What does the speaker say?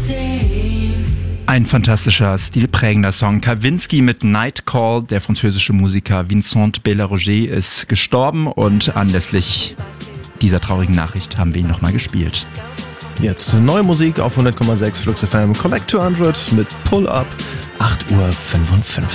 Ein fantastischer, stilprägender Song. Kavinsky mit Night Call. Der französische Musiker Vincent Bellaroger ist gestorben und anlässlich dieser traurigen Nachricht haben wir ihn nochmal gespielt. Jetzt neue Musik auf 100,6 Flux FM. Collect 200 mit Pull Up, 8:55 Uhr.